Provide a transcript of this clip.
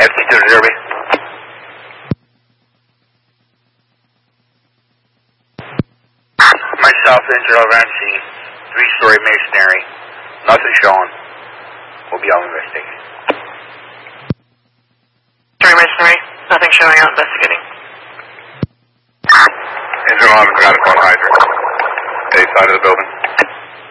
FT2 to Derby. Myself, injured over on scene. 3-story masonry. Nothing showing. We'll be out investigating. 3 masonry. Nothing showing, out investigating. Injured 11, grounded 1 hydrant. A side of the building.